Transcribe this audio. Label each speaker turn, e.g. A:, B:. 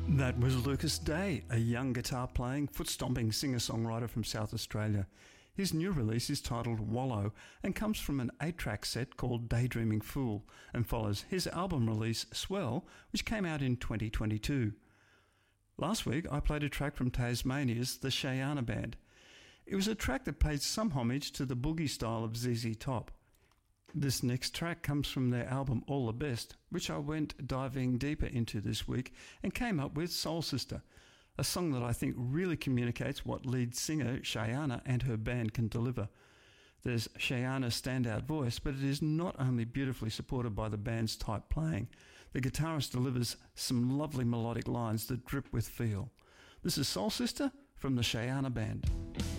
A: That was Lucas Day, a young guitar-playing, foot-stomping singer-songwriter from South Australia. His new release is titled Wallow and comes from an 8-track set called Daydreaming Fool and follows his album release Swell, which came out in 2022. Last week I played a track from Tasmania's The Shayana Band. It was a track that paid some homage to the boogie style of ZZ Top. This next track comes from their album All the Best, which I went diving deeper into this week and came up with Soul Sister, a song that I think really communicates what lead singer Shayana and her band can deliver. There's Shayana's standout voice, but it is not only beautifully supported by the band's tight playing. The guitarist delivers some lovely melodic lines that drip with feel. This is Soul Sister from the Shayana Band.